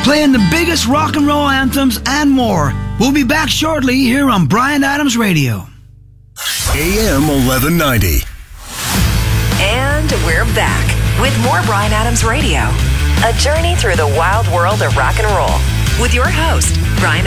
playing the biggest rock and roll anthems and more. We'll be back shortly here on Bryan Adams Radio. AM 1190. And we're back with more Bryan Adams Radio. A journey through the wild world of rock and roll with your host, Bryan